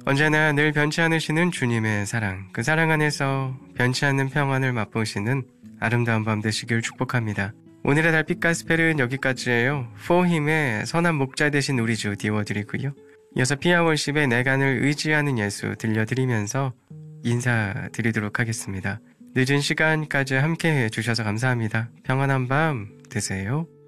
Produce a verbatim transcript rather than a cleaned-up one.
언제나 늘 변치 않으시는 주님의 사랑, 그 사랑 안에서 변치 않는 평안을 맛보시는 아름다운 밤 되시길 축복합니다. 오늘의 달빛 가스펠은 여기까지예요. 포힘의 선한 목자 되신 우리 주 띄워드리고요. 이어서 피아월십의 내간을 의지하는 예수 들려드리면서 인사드리도록 하겠습니다. 늦은 시간까지 함께해 주셔서 감사합니다. 평안한 밤 되세요.